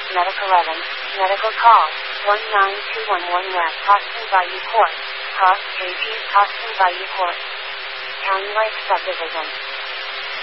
Medic 11, medical call, 19211 West Austin Bayou Court, Cross KG, Austin Bayou Court, County Lake Subdivision.